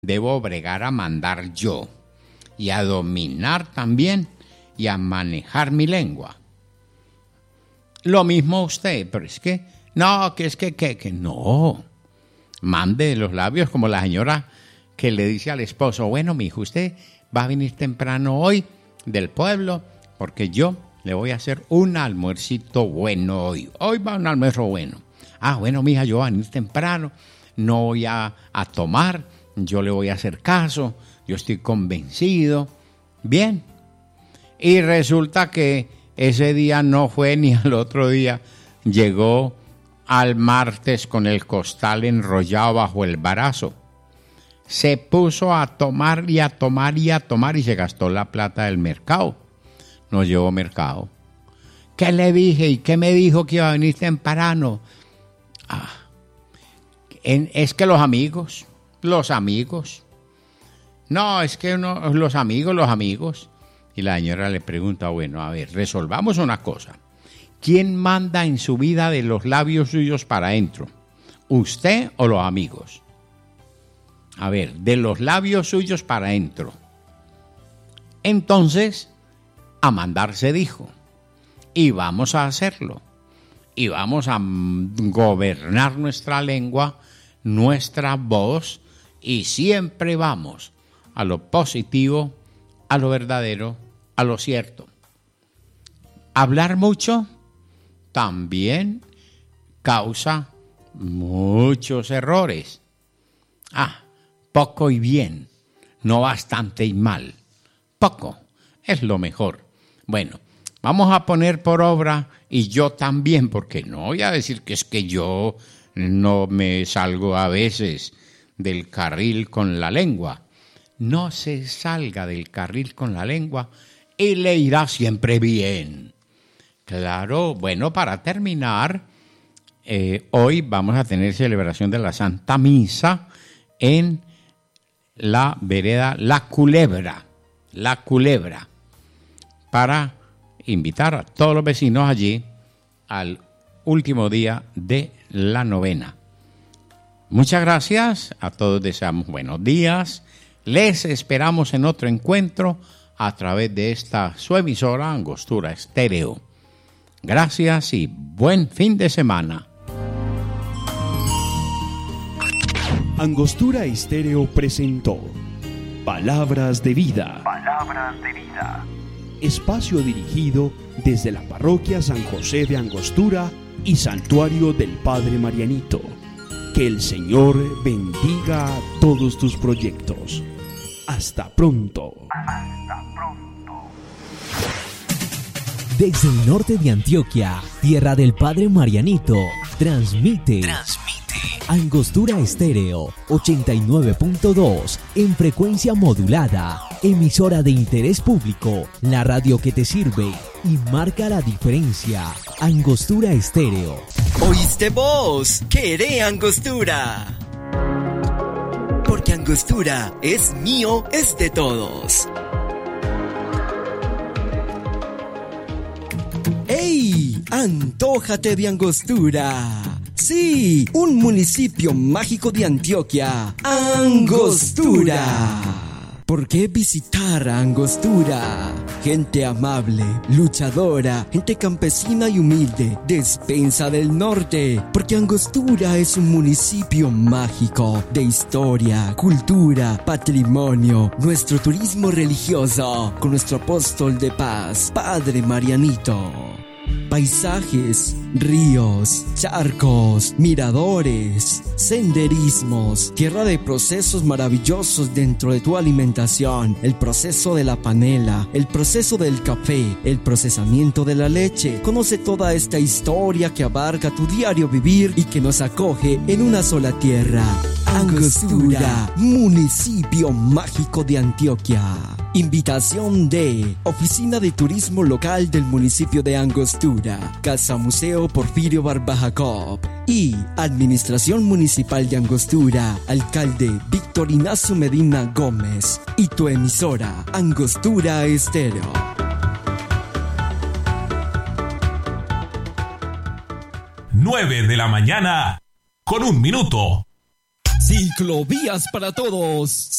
debo bregar a mandar yo y a dominar también y a manejar mi lengua. Lo mismo usted, pero es que, no, que no. Mande los labios como la señora que le dice al esposo, bueno, mijo, usted va a venir temprano hoy del pueblo porque yo le voy a hacer un almuercito bueno hoy. Hoy va un almuerzo bueno. Ah, bueno, mija, yo voy a venir temprano, no voy a tomar, yo le voy a hacer caso, yo estoy convencido. Bien. Y resulta que ese día no fue ni al otro día, llegó al martes con el costal enrollado bajo el brazo. Se puso a tomar y a tomar y a tomar y se gastó la plata del mercado. No llevó mercado. ¿Qué le dije? ¿Y qué me dijo que iba a venir temprano? Es que los amigos. No, es que los amigos. Y la señora le pregunta, bueno, a ver, resolvamos una cosa. ¿Quién manda en su vida de los labios suyos para adentro? ¿Usted o los amigos? A ver, de los labios suyos para adentro. Entonces, a mandar se dijo. Y vamos a hacerlo. Y vamos a gobernar nuestra lengua, nuestra voz, y siempre vamos a lo positivo, a lo verdadero, a lo cierto. Hablar mucho también causa muchos errores. Poco y bien, no bastante y mal. Poco es lo mejor. Bueno, vamos a poner por obra, y yo también, porque no voy a decir que es que yo no me salgo a veces del carril con la lengua. No se salga del carril con la lengua y le irá siempre bien. Claro, bueno, para terminar, hoy vamos a tener celebración de la Santa Misa en la vereda La Culebra, para invitar a todos los vecinos allí al último día de la novena. Muchas gracias, a todos deseamos buenos días, les esperamos en otro encuentro a través de esta su emisora Angostura Estéreo. Gracias y buen fin de semana. Angostura Estéreo presentó Palabras de Vida. Espacio dirigido desde la parroquia San José de Angostura y Santuario del Padre Marianito. Que el Señor bendiga todos tus proyectos. Hasta pronto. Desde el norte de Antioquia, tierra del Padre Marianito, transmite Angostura Estéreo 89.2 en frecuencia modulada, emisora de interés público, la radio que te sirve y marca la diferencia. Angostura Estéreo. ¿Oíste vos? ¡Queré Angostura! Porque Angostura es mío, es de todos. ¡Ey! ¡Antójate de Angostura! Sí, un municipio mágico de Antioquia, Angostura. ¿Por qué visitar a Angostura? Gente amable, luchadora, gente campesina y humilde, despensa del norte. Porque Angostura es un municipio mágico de historia, cultura, patrimonio, nuestro turismo religioso, con nuestro apóstol de paz, Padre Marianito. Paisajes, ríos, charcos, miradores, senderismos, tierra de procesos maravillosos dentro de tu alimentación, el proceso de la panela, el proceso del café, el procesamiento de la leche. Conoce toda esta historia que abarca tu diario vivir y que nos acoge en una sola tierra. Angostura, municipio mágico de Antioquia. Invitación de Oficina de Turismo Local del municipio de Angostura, Casa Museo Porfirio Barbajacop y Administración Municipal de Angostura, Alcalde Víctor Ignacio Medina Gómez y tu emisora Angostura Estéreo. 9:01 a.m. Ciclovías para todos.